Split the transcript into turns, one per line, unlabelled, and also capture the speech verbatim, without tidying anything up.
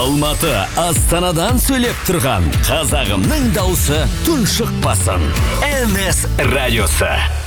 Алматы, Астанадан сөйлеп тұрған қазағымның даусы тұншықпасын. эм эс радиосы.